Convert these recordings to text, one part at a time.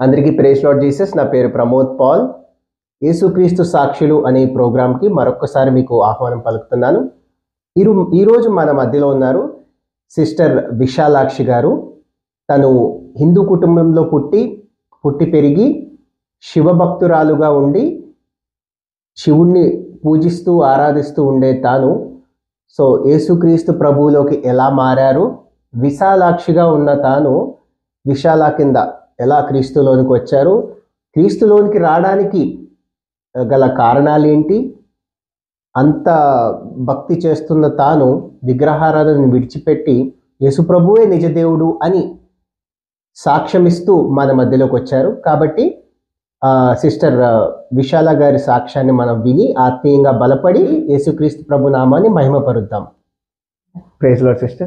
అందరికీ praise lord Jesus. నా పేరు ప్రమోద్ పాల్. యేసుక్రీస్తు సాక్షులు అనే ప్రోగ్రాంకి మరొకసారి మీకు ఆహ్వానం పలుకుతున్నాను. ఈరోజు మన మధ్యలో ఉన్నారు సిస్టర్ విశాలాక్షి గారు. తను హిందూ కుటుంబంలో పుట్టి పెరిగి శివభక్తురాలుగా ఉండి శివుణ్ణి పూజిస్తూ ఆరాధిస్తూ ఉండే తాను యేసుక్రీస్తు ప్రభువులోకి ఎలా మారారు, విశాలాక్షిగా ఉన్న తాను విశాల కింద ఎలా క్రీస్తులోనికి వచ్చారు, క్రీస్తులోనికి రావడానికి గల కారణాలు ఏంటి, అంత భక్తి చేస్తున్న తాను విగ్రహారాధనను విడిచిపెట్టి యేసుప్రభువే నిజదేవుడు అని సాక్ష్యమిస్తూ మన మధ్యలోకి వచ్చారు. కాబట్టి సిస్టర్ విశాల గారి సాక్ష్యాన్ని మనం విని ఆత్మీయంగా బలపడి యేసుక్రీస్తు ప్రభు నామాన్ని మహిమపరుద్దాం. Praise lord sister.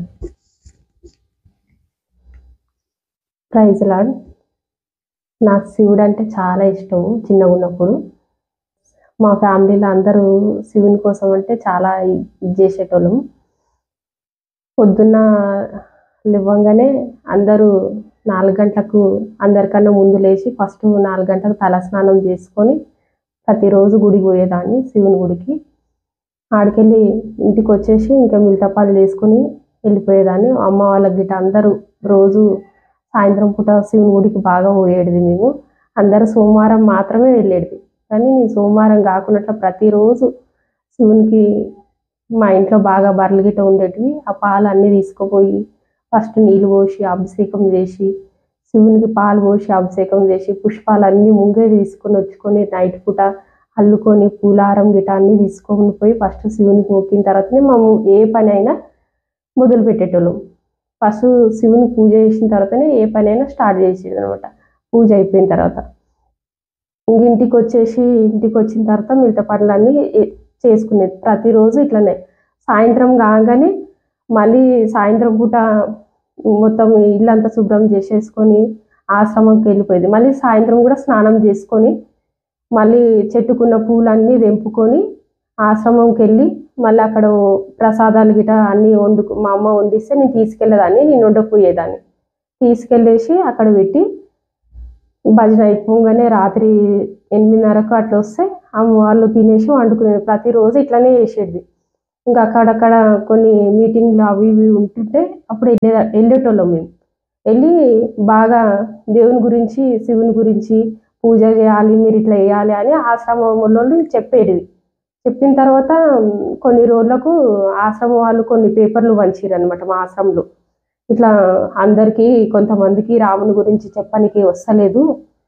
Praise lord. నాకు శివుడు అంటే చాలా ఇష్టం. చిన్నగా ఉన్నప్పుడు మా ఫ్యామిలీలో అందరూ శివుని కోసం అంటే చాలా ఇది చేసేటోళ్ళం. పొద్దున్న లేవగానే అందరూ 4 గంటలకు అందరికన్నా ముందు లేచి ఫస్ట్ 4 గంటలకు తలస్నానం చేసుకొని ప్రతిరోజు గుడికి పోయేదాన్ని, శివుని గుడికి. ఆడికెళ్ళి ఇంటికి వచ్చేసి ఇంకా మిగతా పనులు చేసుకొని వెళ్ళిపోయేదాన్ని. అమ్మ వాళ్ళకి గిట్ట అందరూ రోజు సాయంత్రం పూట శివుని గుడికి బాగా పోయేది. మేము అందరూ సోమవారం మాత్రమే వెళ్ళేది, కానీ నేను సోమవారం కాకుండా ప్రతిరోజు శివునికి మా ఇంట్లో బాగా బర్రెలు గిట్ట ఉండేటివి. ఆ పాలు అన్నీ తీసుకుపోయి ఫస్ట్ నీళ్ళు పోసి అభిషేకం చేసి, శివునికి పాలు పోసి అభిషేకం చేసి, పుష్పాలన్నీ ముంగే తీసుకొని వచ్చుకొని నైట్ పూట అల్లుకొని పూలారం గిట్ట అన్నీ తీసుకొని పోయి ఫస్ట్ శివునికి మొక్కిన తర్వాతనే మేము ఏ పని అయినా మొదలు పెట్టేటోళ్ళం. ఫస్ట్ శివుని పూజ చేసిన తర్వాతనే ఏ పని అయినా స్టార్ట్ చేసేది అనమాట. పూజ అయిపోయిన తర్వాత ఇంటికి వచ్చిన తర్వాత మిగతా పనులన్నీ చేసుకునేది. ప్రతిరోజు ఇట్లనే సాయంత్రం కాగానే మళ్ళీ సాయంత్రం పూట మొత్తం ఇల్లంతా శుభ్రం చేసేసుకొని ఆశ్రమంకి వెళ్ళిపోయేది. మళ్ళీ సాయంత్రం కూడా స్నానం చేసుకొని మళ్ళీ చెట్టుకున్న పూలన్నీ తెంపుకొని ఆశ్రమంకి వెళ్ళి మళ్ళీ అక్కడ ప్రసాదాలు గిట అన్నీ మా అమ్మ వండిస్తే నేను తీసుకెళ్ళేదాన్ని, నేను వండకపోయేదాన్ని. తీసుకెళ్ళేసి అక్కడ పెట్టి భజన అయిపోగానే రాత్రి 8:30కు అట్లా వస్తే అమ్మ వాళ్ళు తినేసి వండుకునేది. ప్రతిరోజు ఇట్లనే చేసేది. ఇంకా అక్కడక్కడ కొన్ని మీటింగ్లు అవి ఇవి ఉంటుంటే అప్పుడు వెళ్ళేటోళ్ళం. మేము వెళ్ళి బాగా దేవుని గురించి శివుని గురించి పూజ చేయాలి, మీరు ఇట్లా చేయాలి అని ఆశ్రమంలో చెప్పేది. చెప్పిన తర్వాత కొన్ని రోజులకు ఆశ్రమం వాళ్ళు కొన్ని పేపర్లు పంచారు అనమాట మా ఆశ్రమంలో. ఇట్లా అందరికీ కొంతమందికి రాముని గురించి చెప్పడానికి వస్తలేదు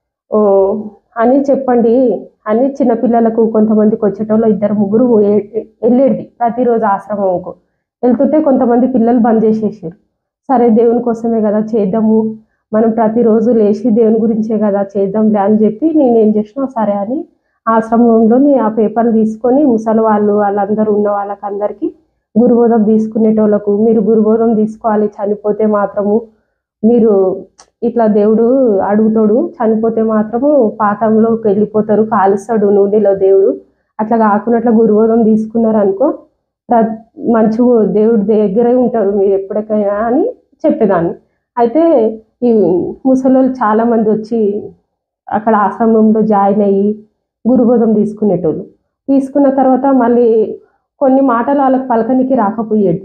అని చెప్పండి అని చిన్నపిల్లలకు కొంతమందికి వచ్చేటోళ్ళు 2-3 వెళ్ళేది ప్రతిరోజు ఆశ్రమంకు. వెళ్తుంటే కొంతమంది పిల్లలు బంద్ చేసేసారు. సరే దేవుని కోసమే కదా చేద్దాము, మనం ప్రతిరోజు లేచి దేవుని గురించే కదా చేద్దాంలే అని చెప్పి నేనేం చేసినా సరే అని ఆశ్రమంలోని ఆ పేపర్లు తీసుకొని ముసలి వాళ్ళందరూ ఉన్న వాళ్ళకందరికీ గురుబోధం తీసుకునేటోళ్ళకు, మీరు గురుబోధం తీసుకోవాలి, చనిపోతే మాత్రము మీరు ఇట్లా దేవుడు అడుగుతాడు, చనిపోతే మాత్రము పాతంలోకి వెళ్ళిపోతారు, కాలుస్తాడు నూనెలో దేవుడు, అట్లా కాకుండా గురుబోధం తీసుకున్నారు అనుకో మంచి దేవుడి దగ్గరే ఉంటారు మీరు ఎప్పటికైనా అని చెప్పేదాన్ని. అయితే ఈ ముసలోళ్ళు చాలా మంది వచ్చి అక్కడ ఆశ్రమంలో జాయిన్ అయ్యి గురుబోధం తీసుకునేటోళ్ళు. తీసుకున్న తర్వాత మళ్ళీ కొన్ని మాటలు వాళ్ళకి పలకనికి రాకపోయేది.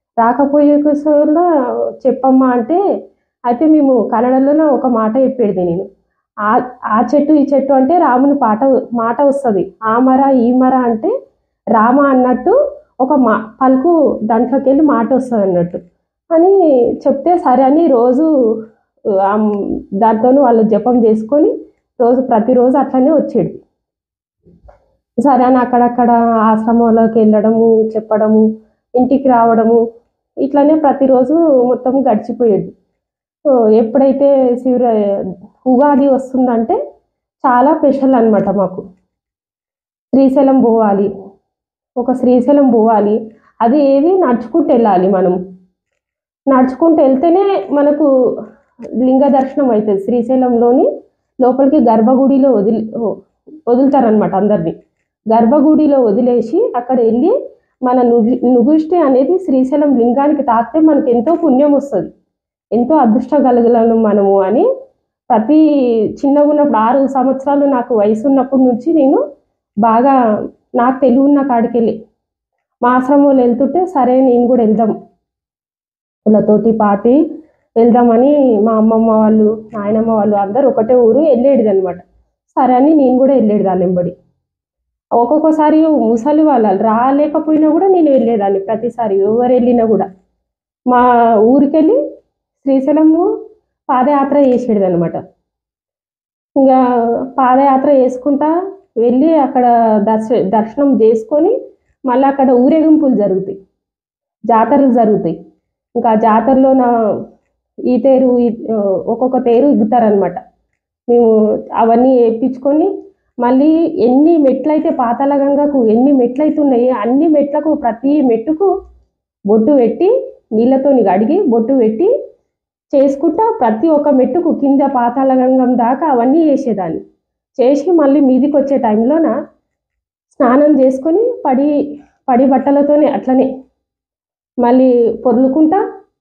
చెప్పమ్మా అంటే అయితే మేము కన్నడలోనే ఒక మాట చెప్పేది. నేను ఆ చెట్టు ఈ చెట్టు అంటే రాముని మాట వస్తుంది, ఆ మర ఈ మర అంటే రామ అన్నట్టు ఒక పలుకు దాంట్లోకి వెళ్ళి మాట వస్తుంది అన్నట్టు అని చెప్తే సరే అని రోజు దాంతో వాళ్ళు జపం చేసుకొని ప్రతిరోజు అట్లనే వచ్చేది. సరే అని అక్కడక్కడ ఆశ్రమంలోకి వెళ్ళడము, చెప్పడము, ఇంటికి రావడము, ఇట్లనే ప్రతిరోజు మొత్తం గడిచిపోయేది. ఎప్పుడైతే ఉగాది వస్తుందంటే చాలా స్పెషల్ అనమాట మాకు. శ్రీశైలం పోవాలి. అది ఏది నడుచుకుంటూ వెళ్ళాలి. మనం నడుచుకుంటూ వెళ్తేనే మనకు లింగ దర్శనం అవుతుంది. శ్రీశైలంలోని లోపలికి గర్భగుడిలో వదులుతారనమాట అందరినీ. గర్భగుడిలో వదిలేసి అక్కడ వెళ్ళి మన నుగుష్టి అనేది శ్రీశైలం లింగానికి తాకితే మనకు ఎంతో పుణ్యం వస్తుంది, ఎంతో అదృష్టం కలగలను మనము అని ప్రతి చిన్నగా ఉన్నప్పుడు 6 సంవత్సరాలు నాకు వయసు ఉన్నప్పటి నుంచి నేను బాగా నాకు తెలివి ఉన్న కాడికి వెళ్ళి మా ఆశ్రమంలో వెళ్తుంటే సరే నేను కూడా వెళ్దాం వాళ్ళతోటి పాటి వెళ్దామని మా అమ్మమ్మ వాళ్ళు నాయనమ్మ వాళ్ళు అందరూ ఒకటే ఊరు వెళ్ళేది అనమాట. సరే అని నేను కూడా వెళ్ళేది దాని వెంబడి. ఒక్కొక్కసారి ముసలి వాళ్ళు రాలేకపోయినా కూడా నేను వెళ్ళేదాన్ని. ప్రతిసారి ఎవరు వెళ్ళినా కూడా మా ఊరికెళ్ళి శ్రీశైలము పాదయాత్ర చేసేది అనమాట. ఇంకా పాదయాత్ర చేసుకుంటా వెళ్ళి అక్కడ దర్శనం చేసుకొని మళ్ళీ అక్కడ ఊరేగింపులు జరుగుతాయి, జాతరలు జరుగుతాయి. ఇంకా జాతరలో ఈ తేరు ఒక్కొక్క తేరు ఇగుతారనమాట. మేము అవన్నీ వేయించుకొని మళ్ళీ ఎన్ని మెట్లయితే పాతాళ గంగకు ఎన్ని మెట్లయితే ఉన్నాయో అన్ని మెట్లకు ప్రతి మెట్టుకు బొట్టు పెట్టి నీళ్ళతోని కడిగి బొట్టు పెట్టి చేసుకుంటా ప్రతి ఒక్క మెట్టుకు కింద పాతాళ గంగం దాకా అవన్నీ చేసేదాన్ని. చేసి మళ్ళీ మీదికి వచ్చే టైంలోన స్నానం చేసుకొని పడి బట్టలతోనే అట్లనే మళ్ళీ పొర్లుకుంటా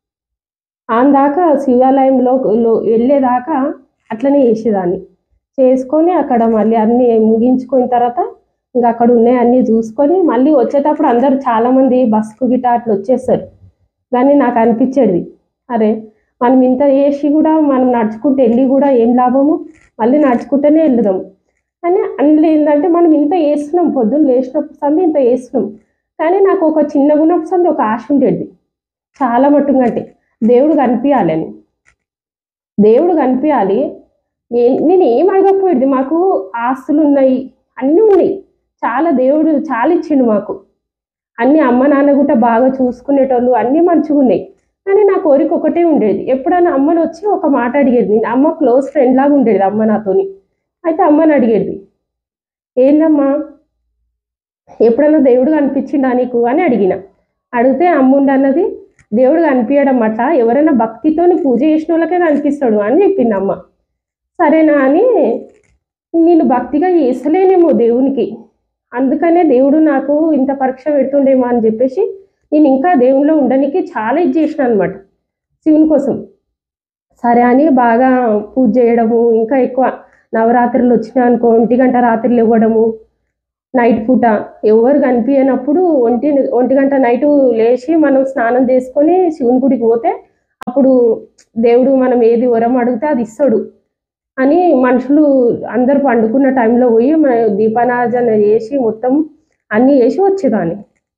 దాకా శివాలయంలో వెళ్ళేదాకా అట్లనే చేసేదాన్ని. చేసుకొని అక్కడ మళ్ళీ అన్నీ ముగించుకున్న తర్వాత ఇంకా అక్కడ ఉన్నాయి అన్నీ చూసుకొని మళ్ళీ వచ్చేటప్పుడు అందరు చాలామంది బస్సుకు గిట్ట అట్లా వచ్చేస్తారు. కానీ నాకు అనిపించేది, అరే మనం ఇంత చేసి కూడా మనం నడుచుకుంటూ వెళ్ళి కూడా ఏం లాభము, మళ్ళీ నడుచుకుంటూనే వెళ్దాం అని అందులో ఏంటంటే మనం ఇంత చేస్తున్నాం, పొద్దున్న లేచినప్పుడు సంది ఇంత చేస్తున్నాం. కానీ నాకు ఒక చిన్నగా ఉన్నప్పుడు సంది ఒక ఆశ ఉండేది చాలా మట్టుగా, అంటే దేవుడు కనిపించాలని, దేవుడు కనిపించాలి. నేను ఏం అడగకపోయేది, మాకు ఆస్తులు ఉన్నాయి అన్నీ ఉన్నాయి, చాలా దేవుడు చాలా ఇచ్చిండు మాకు, అన్నీ అమ్మ నాన్న కూడా బాగా చూసుకునేటోళ్ళు, అన్నీ మంచిగా ఉన్నాయి. కానీ నా కోరిక ఒకటే ఉండేది, ఎప్పుడైనా అమ్మని వచ్చి ఒక మాట అడిగేది. నేను అమ్మ క్లోజ్ ఫ్రెండ్ లాగా ఉండేది అమ్మ నాతోని. అయితే అమ్మని అడిగేది, ఏందమ్మా ఎప్పుడైనా దేవుడు కనిపించిండా నీకు అని అడిగిన. అడిగితే అమ్ముండి అన్నది, దేవుడు కనిపించడం అట్లా ఎవరైనా భక్తితోని పూజ చేసిన వాళ్ళకే కనిపిస్తాడు అని చెప్పింది అమ్మ. సరేనా అని నేను భక్తిగా చేసలేనేమో దేవునికి, అందుకనే దేవుడు నాకు ఇంత పరీక్ష పెడుతుండేమో అని చెప్పేసి నేను ఇంకా దేవునిలో ఉండడానికి చాలా ఇది చేసిన అనమాట శివుని కోసం. సరే అని బాగా పూజ చేయడము, ఇంకా ఎక్కువ నవరాత్రులు వచ్చినాయి అనుకో 1 గంట రాత్రులు ఇవ్వడము, నైట్ పూట ఎవరు కనిపించినప్పుడు 1 గంట నైటు లేచి మనం స్నానం చేసుకొని శివుని గుడికి పోతే అప్పుడు దేవుడు మనం ఏది వరం అడిగితే అది ఇస్తాడు అని మనుషులు అందరు పండుకున్న టైంలో పోయి దీపారాధన చేసి మొత్తం అన్నీ చేసి వచ్చేదాన్ని.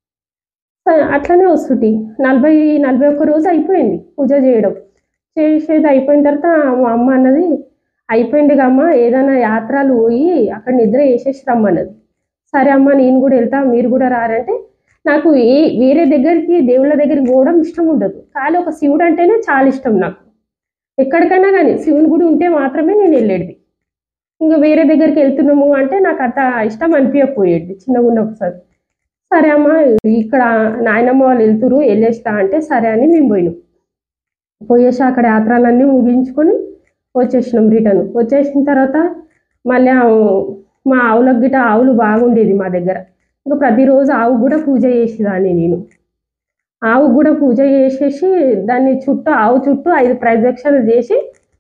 అట్లనే వస్తుంది 40-41 రోజు అయిపోయింది పూజ చేయడం. చేసేది అయిపోయిన తర్వాత మా అమ్మ అన్నది, అయిపోయింది అమ్మ ఏదైనా యాత్రలు పోయి అక్కడ నిద్ర చేసేసి రమ్మన్నది. సరే అమ్మ నేను కూడా వెళ్తా మీరు కూడా రారంటే, నాకు వేరే దగ్గరికి దేవుళ్ళ దగ్గరికి పోవడం ఇష్టం ఉండదు, కానీ ఒక శివుడు అంటేనే చాలా ఇష్టం నాకు. ఎక్కడికైనా కానీ శివుని గుడి ఉంటే మాత్రమే నేను వెళ్ళేది. ఇంకా వేరే దగ్గరికి వెళ్తున్నాము అంటే నాకు అంత ఇష్టం అనిపించకపోయేది చిన్నగా ఉన్నప్పుడు. సరే అమ్మ ఇక్కడ నాయనమ్మ వాళ్ళు వెళ్తురు వెళ్ళేస్తా అంటే సరే అని మేము పోయేసి అక్కడ యాత్రలన్నీ ముగించుకొని వచ్చేసినాం. రిటర్న్ వచ్చేసిన తర్వాత మళ్ళీ మా ఆవులకు గిట్ట ఆవులు బాగుండేది మా దగ్గర. ఇంకా ప్రతిరోజు ఆవు కూడా పూజ చేసేదాన్ని నేను. ఆవు కూడా పూజ చేసేసి దాన్ని ఆవు చుట్టూ 5 ప్రదక్షిణలు చేసి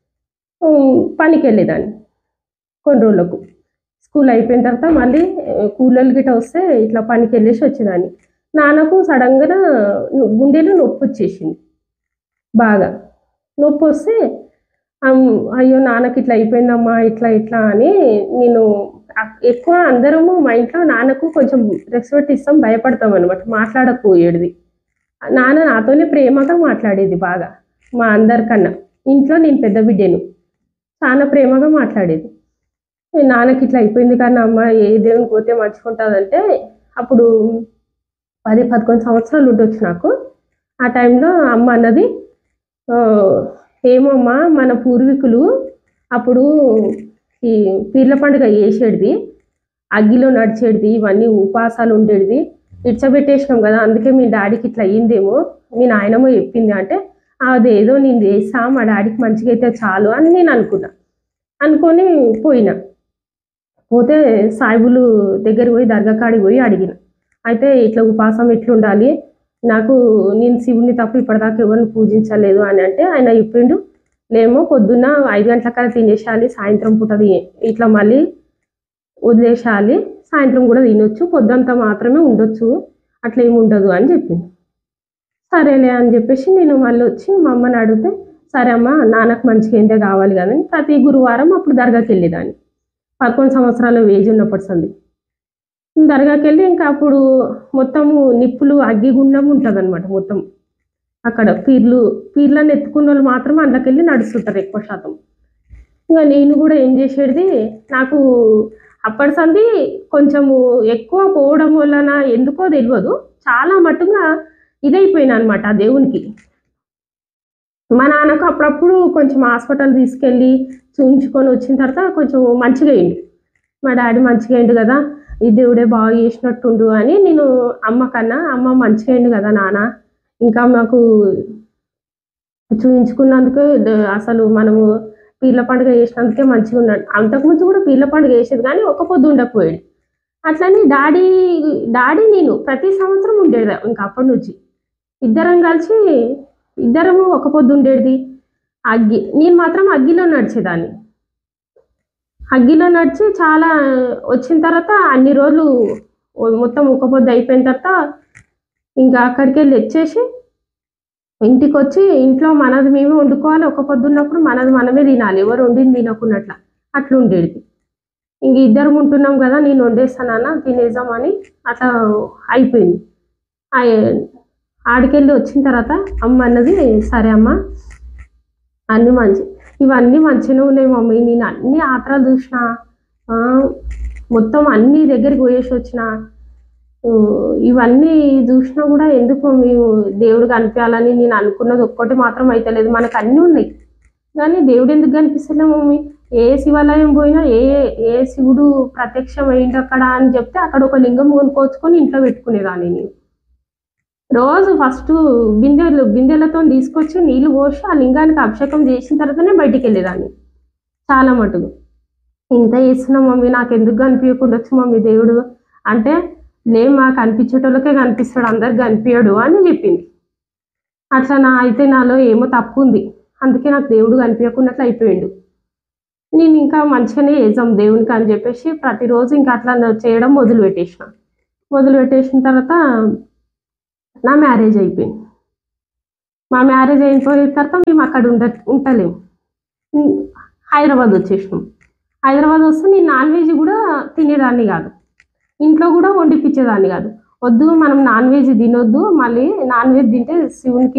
పనికి వెళ్ళేదాన్ని. కొన్ని రోజులకు స్కూల్ అయిపోయిన తర్వాత మళ్ళీ కూలీలు గిట్ట వస్తే ఇట్లా పనికి వెళ్ళేసి వచ్చేదాన్ని. నాన్నకు సడన్గా గుండెలో నొప్పి వచ్చేసింది, బాగా నొప్పి వస్తే అయ్యో నాన్నకి ఇట్లా అయిపోయిందమ్మా ఇట్లా అని నేను ఎక్కువ అందరము మా ఇంట్లో నాన్నకు కొంచెం రెస్పెక్ట్ ఇస్తాం, భయపడతాం అనమాట, మాట్లాడకపోయేది. నాన్న నాతోనే ప్రేమగా మాట్లాడేది బాగా, మా అందరికన్నా. ఇంట్లో నేను పెద్ద బిడ్డను, చాలా ప్రేమగా మాట్లాడేది. నాన్నకి ఇట్లా అయిపోయింది కానీ అమ్మ ఏ దేవునికి పోతే మంచుకుంటుందంటే అప్పుడు 10-11 సంవత్సరాలు ఉండొచ్చు నాకు. ఆ టైంలో అమ్మ అన్నది, ఏమమ్మా మన పూర్వీకులు అప్పుడు ఈ పీర్ల పండుగ చేసేది, అగ్గిలో నడిచేది, ఇవన్నీ ఉపాసాలు ఉండేది, ఇడ్చబెట్టేసినాం కదా అందుకే మీ డాడీకి ఇట్లా అయ్యిందేమో మీ నాయనమ్మ చెప్పింది అంటే, అదేదో నేను చేస్తా మా డాడీకి మంచిగా అయితే చాలు అని నేను అనుకొని పోతే సాయిబులు దగ్గరికి పోయి దర్గా కాడికి పోయి అడిగిన. అయితే ఇట్లా ఉపాసం ఎట్లుండాలి, నాకు నేను శివుని తప్ప ఇప్పటిదాకా ఎవరిని పూజించలేదు అని అంటే ఆయన చెప్పిండు, లేమో పొద్దున్న 5 గంటలకల్లా తినేసేయాలి, సాయంత్రం పూట ఇట్లా మళ్ళీ వదిలేసేయాలి, సాయంత్రం కూడా తినొచ్చు, పొద్దంతా మాత్రమే ఉండొచ్చు, అట్లా ఏమి ఉండదు అని చెప్పింది. సరేలే అని చెప్పేసి నేను మళ్ళీ వచ్చి మా అమ్మని అడిగితే, సరే అమ్మ నాన్నకు మంచిగా ఏంటే కావాలి కదని ప్రతి గురువారం అప్పుడు దర్గాకి వెళ్ళేదాన్ని. 11 సంవత్సరాల ఏజ్ ఉన్నప్పటి సంది దర్గాకి వెళ్ళి ఇంకా అప్పుడు మొత్తము నిప్పులు అగ్గిగుండం ఉంటుంది అనమాట. మొత్తం అక్కడ పీర్లను ఎత్తుకున్న వాళ్ళు మాత్రం అందులోకి వెళ్ళి నడుస్తుంటారు ఎక్కువ శాతం. ఇంకా నేను కూడా ఏం చేసేది, నాకు అప్పటి సంది కొంచెము ఎక్కువ పోవడం వలన ఎందుకో తెలియదు, చాలా మటుగా ఇదైపోయినా అనమాట ఆ దేవునికి. మా నాన్నకు అప్పుడప్పుడు కొంచెం హాస్పిటల్ తీసుకెళ్ళి చూయించుకొని వచ్చిన తర్వాత కొంచెం మంచిగా అయిండు. మా డాడీ మంచిగా అయిండు కదా, ఈ దేవుడే బాగా చేసినట్టుండు అని నేను అమ్మ కన్నా, అమ్మ మంచిగా అయిండు కదా నాన్న, ఇంకా మాకు చూయించుకున్నందుకు అసలు మనము పీర్ల పండుగ చేసినందుకే మంచిగా ఉన్నాడు. అంతకుముందు కూడా పీర్ల పండుగ చేసేది కానీ ఒక పొద్దు ఉండకపోయాడు. అట్లని డాడీ నేను ప్రతి సంవత్సరం ఉండేది. ఇంకా అప్పటి నుంచి ఇద్దరం కలిసి ఇద్దరము ఒక పొద్దు ఉండేది. నేను మాత్రం అగ్గిలో నడిచేదాన్ని. అగ్గిలో నడిచి చాలా వచ్చిన తర్వాత అన్ని రోజులు మొత్తం ఒక పొద్దు అయిపోయిన తర్వాత ఇంకా అక్కడికి వెళ్ళి వచ్చేసి ఇంటికి వచ్చి ఇంట్లో మనది మేమే వండుకోవాలి, ఒక పొద్దు ఉన్నప్పుడు మనది మనమే తినాలి, ఎవరు వండింది తినకున్నట్ల అట్లా ఉండేది. ఇంక ఇద్దరం ఉంటున్నాం కదా, నేను వండేస్తానన్నా తినేద్దామని అట్లా అయిపోయింది. ఆడికెళ్ళి వచ్చిన తర్వాత అమ్మ అన్నది, సరే అమ్మ అన్నీ ఇవన్నీ మంచిగానే ఉన్నాయి మమ్మీ, నేను అన్ని ఆత్రాలు చూసిన, మొత్తం అన్ని దగ్గరికి పోయేసి వచ్చిన, ఇవన్నీ చూసినా కూడా ఎందుకు మేము దేవుడు కనిపించాలని నేను అనుకున్నది ఒక్కటి మాత్రం అయితే లేదు. మనకు అన్నీ ఉన్నాయి కానీ దేవుడు ఎందుకు కనిపిస్తలే మమ్మీ, ఏ శివాలయం పోయినా ఏ శివుడు ప్రత్యక్షం అయింది అక్కడ అని చెప్తే అక్కడ ఒక లింగం కొనుక్కొచ్చుకొని ఇంట్లో పెట్టుకునేదాన్ని. నేను రోజు ఫస్ట్ బిందెలతో తీసుకొచ్చి నీళ్లు పోసి ఆ లింగానికి అభిషేకం చేసిన తర్వాతనే బయటికి వెళ్ళేదాన్ని. చాలా మటుకు ఇంత చేస్తున్నా మమ్మీ, నాకు ఎందుకు కనిపించకుండా వచ్చు మమ్మీ దేవుడు అంటే, మాకు కనిపించేటోళ్ళకే కనిపిస్తాడు, అందరికి కనిపించడు అని చెప్పింది. అట్లా అయితే నాలో ఏమో తప్పు ఉంది, అందుకే నాకు దేవుడు కనిపించకున్నట్లు అయిపోయాడు. నేను ఇంకా మంచిగానే చేద్దాం దేవునికి అని చెప్పేసి ప్రతిరోజు ఇంకా అట్లా చేయడం మొదలుపెట్టేసిన తర్వాత నా మ్యారేజ్ అయిపోయింది. మా మ్యారేజ్ అయిపోయిన తర్వాత మేము అక్కడ ఉంటలేము, హైదరాబాద్ వచ్చేసినాం. హైదరాబాద్ వస్తే నేను నాన్ వెజ్ కూడా తినేదాన్ని కాదు, ఇంట్లో కూడా వండిపించేదాన్ని కాదు. వద్దు మనం నాన్ వెజ్ తినొద్దు, మళ్ళీ నాన్ వెజ్ తింటే శివునికి